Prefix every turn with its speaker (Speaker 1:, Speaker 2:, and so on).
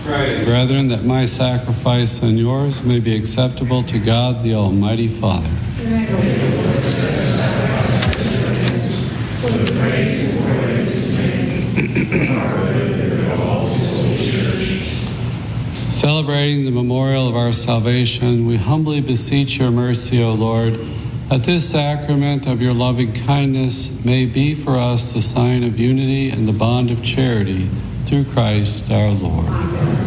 Speaker 1: Brethren, that my sacrifice and yours may be acceptable to God the Almighty Father. Celebrating the memorial of our salvation, we humbly beseech your mercy, O Lord, that this sacrament of your loving kindness may be for us the sign of unity and the bond of charity through Christ our Lord.